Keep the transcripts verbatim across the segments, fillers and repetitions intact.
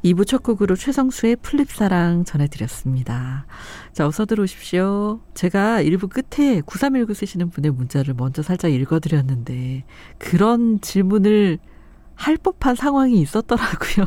이 부 첫 곡으로 최성수의 플립사랑 전해드렸습니다. 자, 어서 들어오십시오. 제가 일 부 끝에 구삼일구 쓰시는 분의 문자를 먼저 살짝 읽어드렸는데 그런 질문을 할 법한 상황이 있었더라고요.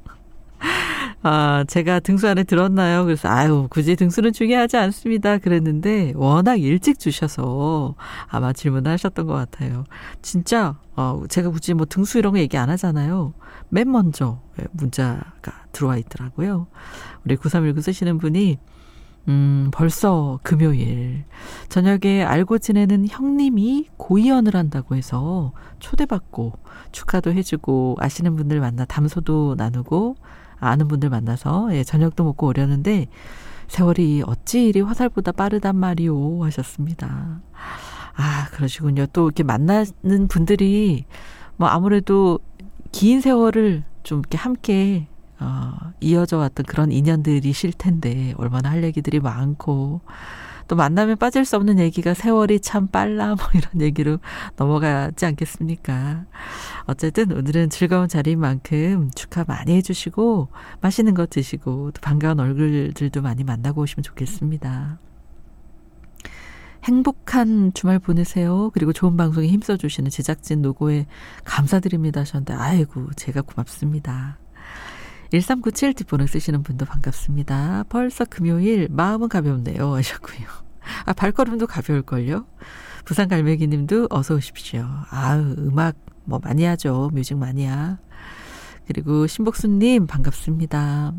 아, 제가 등수 안에 들었나요? 그래서 아유, 굳이 등수는 중요하지 않습니다. 그랬는데 워낙 일찍 주셔서 아마 질문을 하셨던 것 같아요. 진짜 어, 제가 굳이 뭐 등수 이런 거 얘기 안 하잖아요. 맨 먼저 문자가 들어와 있더라고요. 우리 구삼일구 쓰시는 분이 음, 벌써 금요일 저녁에 알고 지내는 형님이 고이연을 한다고 해서 초대받고 축하도 해주고 아시는 분들 만나 담소도 나누고 아는 분들 만나서 예, 저녁도 먹고 오려는데 세월이 어찌 이리 화살보다 빠르단 말이오 하셨습니다. 아, 그러시군요. 또 이렇게 만나는 분들이 뭐 아무래도 긴 세월을 좀 이렇게 함께 어, 이어져 왔던 그런 인연들이실 텐데 얼마나 할 얘기들이 많고 또 만나면 빠질 수 없는 얘기가 세월이 참 빨라 뭐 이런 얘기로 넘어가지 않겠습니까? 어쨌든 오늘은 즐거운 자리인 만큼 축하 많이 해주시고 맛있는 거 드시고 또 반가운 얼굴들도 많이 만나고 오시면 좋겠습니다. 행복한 주말 보내세요. 그리고 좋은 방송에 힘써주시는 제작진 노고에 감사드립니다 하셨는데 아이고 제가 고맙습니다. 일삼구칠 뒷번호 쓰시는 분도 반갑습니다. 벌써 금요일 마음은 가볍네요 하셨고요. 아, 발걸음도 가벼울걸요. 부산 갈매기님도 어서 오십시오. 아우, 음악 뭐 많이 하죠. 뮤직 마니아. 그리고 신복수님 반갑습니다.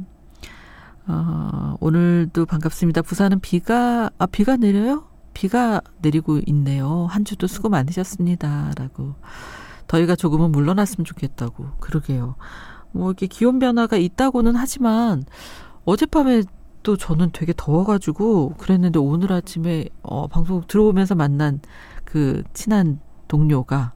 어, 오늘도 반갑습니다. 부산은 비가 아 비가 내려요? 비가 내리고 있네요. 한 주도 수고 많으셨습니다 라고. 더위가 조금은 물러났으면 좋겠다고. 그러게요. 뭐 이렇게 기온 변화가 있다고는 하지만 어젯밤에 또 저는 되게 더워가지고 그랬는데 오늘 아침에 어, 방송 들어오면서 만난 그 친한 동료가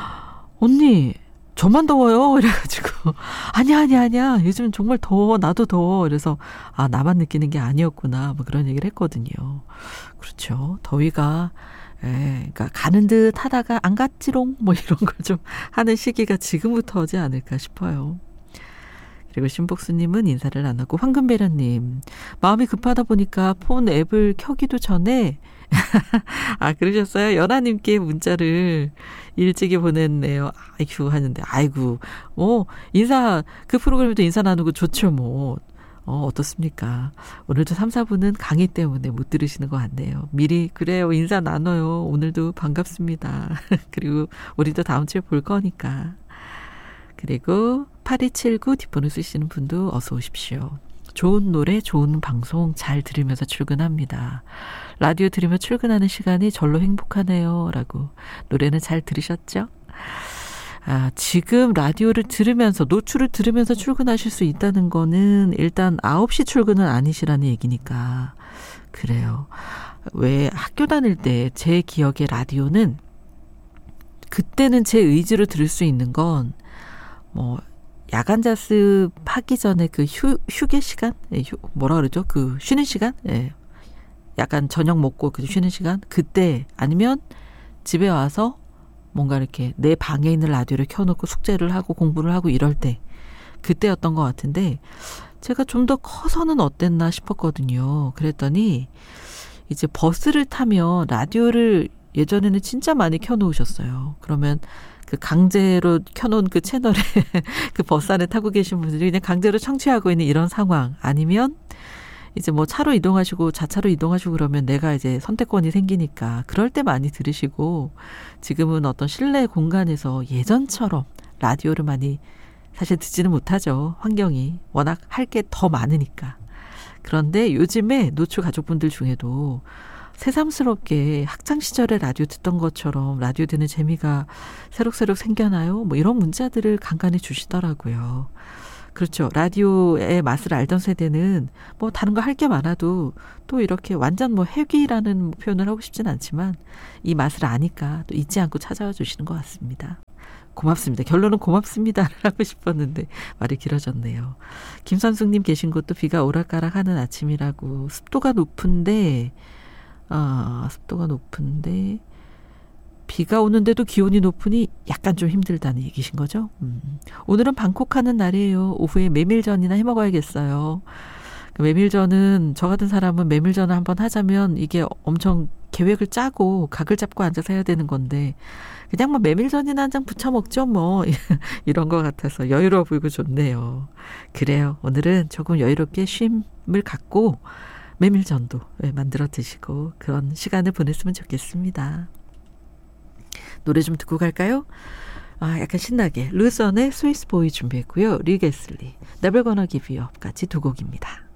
언니 저만 더워요 이래가지고 아니야 아니야 아니야 요즘 정말 더워 나도 더워 그래서 아 나만 느끼는 게 아니었구나 뭐 그런 얘기를 했거든요. 그렇죠. 더위가 예, 그러니까 가는 듯 하다가 안 갔지롱 뭐 이런 걸 좀 하는 시기가 지금부터지 않을까 싶어요. 그리고 신복수님은 인사를 안 하고 황금배련님 마음이 급하다 보니까 폰 앱을 켜기도 전에 아 그러셨어요? 연하님께 문자를 일찍이 보냈네요. 아이고 하는데 아이고 뭐 인사 그 프로그램도 인사 나누고 좋죠 뭐 어, 어떻습니까? 오늘도 삼, 사 부는 강의 때문에 못 들으시는 것 같네요. 미리 그래요 인사 나눠요. 오늘도 반갑습니다. 그리고 우리도 다음 주에 볼 거니까. 그리고 팔이칠구 뒷번호 쓰시는 분도 어서 오십시오. 좋은 노래, 좋은 방송 잘 들으면서 출근합니다. 라디오 들으며 출근하는 시간이 절로 행복하네요. 라고. 노래는 잘 들으셨죠? 아, 지금 라디오를 들으면서, 노출을 들으면서 출근하실 수 있다는 거는 일단 아홉 시 출근은 아니시라는 얘기니까. 그래요. 왜 학교 다닐 때 제 기억의 라디오는 그때는 제 의지로 들을 수 있는 건 뭐 야간 자습 하기 전에 그 휴, 휴게 시간? 예, 휴, 뭐라 그러죠? 그 쉬는 시간? 예. 약간 저녁 먹고 그 쉬는 시간? 그때 아니면 집에 와서 뭔가 이렇게 내 방에 있는 라디오를 켜놓고 숙제를 하고 공부를 하고 이럴 때 그때였던 것 같은데 제가 좀 더 커서는 어땠나 싶었거든요. 그랬더니 이제 버스를 타면 라디오를 예전에는 진짜 많이 켜놓으셨어요. 그러면 그 강제로 켜놓은 그 채널에 그 버스 안에 타고 계신 분들이 그냥 강제로 청취하고 있는 이런 상황 아니면 이제 뭐 차로 이동하시고 자차로 이동하시고 그러면 내가 이제 선택권이 생기니까 그럴 때 많이 들으시고 지금은 어떤 실내 공간에서 예전처럼 라디오를 많이 사실 듣지는 못하죠. 환경이 워낙 할 게 더 많으니까. 그런데 요즘에 노출 가족분들 중에도 새삼스럽게 학창시절에 라디오 듣던 것처럼 라디오 듣는 재미가 새록새록 생겨나요? 뭐 이런 문자들을 간간히 주시더라고요. 그렇죠. 라디오의 맛을 알던 세대는 뭐 다른 거 할 게 많아도 또 이렇게 완전 뭐 회귀라는 표현을 하고 싶진 않지만 이 맛을 아니까 또 잊지 않고 찾아와 주시는 것 같습니다. 고맙습니다. 결론은 고맙습니다를 하고 싶었는데 말이 길어졌네요. 김선숙님 계신 곳도 비가 오락가락하는 아침이라고 습도가 높은데 아, 습도가 높은데 비가 오는데도 기온이 높으니 약간 좀 힘들다는 얘기신 거죠? 음. 오늘은 방콕 하는 날이에요. 오후에 메밀전이나 해 먹어야겠어요. 메밀전은 저 같은 사람은 메밀전을 한번 하자면 이게 엄청 계획을 짜고 각을 잡고 앉아서 해야 되는 건데 그냥 뭐 메밀전이나 한 장 부쳐 먹죠 뭐 이런 것 같아서 여유로워 보이고 좋네요. 그래요. 오늘은 조금 여유롭게 쉼을 갖고 메밀전도 만들어 드시고 그런 시간을 보냈으면 좋겠습니다. 노래 좀 듣고 갈까요? 아, 약간 신나게 루선의 스위스 보이 준비했고요. 리 게슬리, Never Gonna Give You Up 같이 두 곡입니다.